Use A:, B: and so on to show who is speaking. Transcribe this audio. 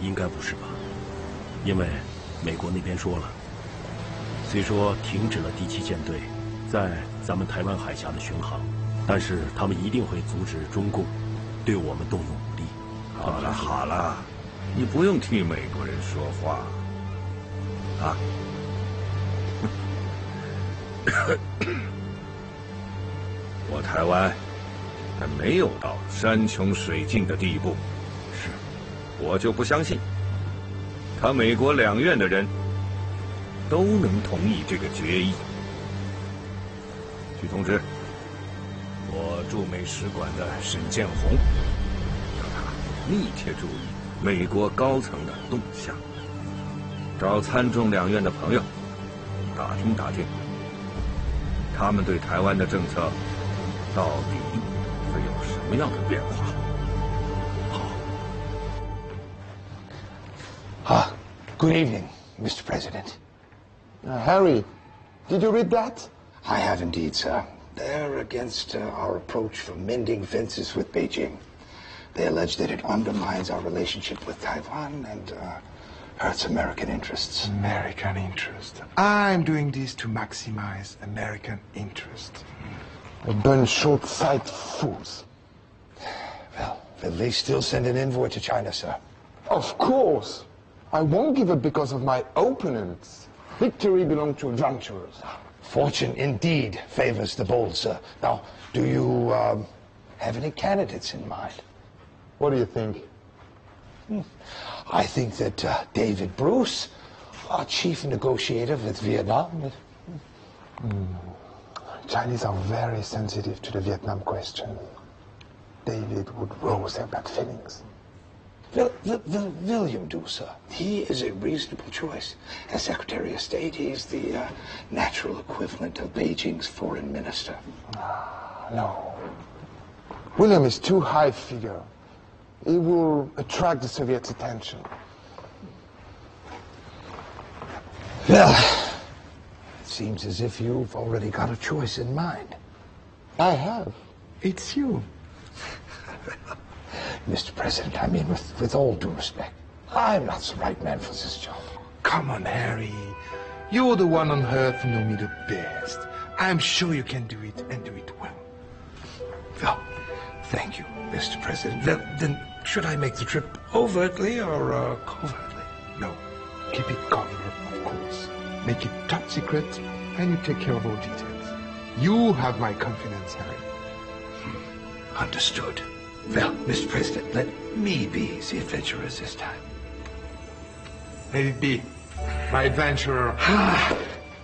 A: 应该不是吧？因为美国那边说了，虽说停止了第7舰队在咱们台湾海峡的巡航，但是他们一定会阻止中共对我们动用武力。
B: 好了好了，你不用替美国人说话啊。我台湾还没有到山穷水尽的地步，
A: 是，
B: 我就不相信他美国两院的人都能同意这个决议。去通知我驻美使馆的沈建宏，让他密切注意美国高层的动向，找参众两院的朋友打听打听，他们对台湾的政策到底会有什么样的变化？
C: 好。Good evening, Mr. President.
D: Harry, did you read that?
C: I have indeed, sir. They're against our approach for mending fences with Beijing. They allege that it undermines our relationship with Taiwan and hurts American interests.
D: American interest. I'm doing this to maximize American interest. A bunch short-sighted fools.
C: Well, will they still send an envoy to China, sir?
D: Of course. I won't give up because of my opponents. Victory belongs to adventurers.
C: Fortune indeed favors the bold, sir. Now, do you have any candidates in mind?
D: What do you think?
C: I think that David Bruce, our chief negotiator with Vietnam.
D: Chinese are very sensitive to the Vietnam question. David would rouse their bad feelings.
C: William do, sir. He is a reasonable choice. As Secretary of State, he's the natural equivalent of Beijing's foreign minister.
D: No. William is too high figure. He will attract the Soviets' attention.
C: Well, it seems as if you've already got a choice in mind.
D: I have. It's you.
C: Mr. President, I mean, with all due respect, I'm not the right man for this job.
D: Come on, Harry. You're the one on earth who know me the best. I'm sure you can do it and do it well.
C: Well, thank you, Mr. President. Then should I make the trip overtly or covertly?
D: No. Keep it covered, of course. Make it top secret, and you take care of all details. You have my confidence, Harry.
C: Understood. Well, Mr. President, let me be the adventurer this time.
D: Let it be. My adventurer.